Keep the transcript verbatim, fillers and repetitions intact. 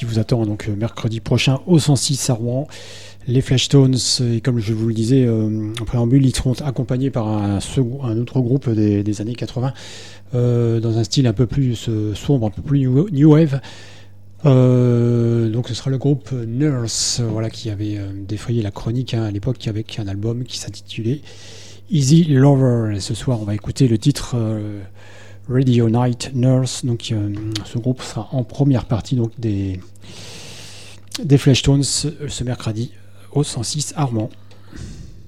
vous attend donc mercredi prochain au cent six à Rouen. Les Fleshtones, et comme je vous le disais euh, en préambule, ils seront accompagnés par un, second, un autre groupe des, des années quatre-vingts euh, dans un style un peu plus euh, sombre, un peu plus new, new wave. Euh, donc ce sera le groupe Nurse, voilà, qui avait euh, défrayé la chronique hein, à l'époque avec un album qui s'intitulait Easy Lover. Et ce soir, on va écouter le titre euh, Radio Night Nurse. Donc euh, ce groupe sera en première partie donc des des Fleshtones ce mercredi au cent six à Rouen.